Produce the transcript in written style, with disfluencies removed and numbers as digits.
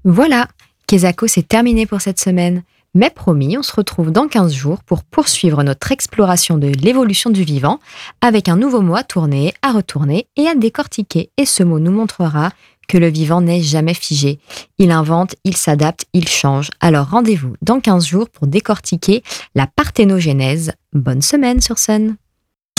Voilà, Kesako, c'est terminé pour cette semaine. Mais promis, on se retrouve dans 15 jours pour poursuivre notre exploration de l'évolution du vivant avec un nouveau mot à tourner, à retourner et à décortiquer. Et ce mot nous montrera que le vivant n'est jamais figé. Il invente, il s'adapte, il change. Alors rendez-vous dans 15 jours pour décortiquer la parthénogenèse. Bonne semaine sur Sun.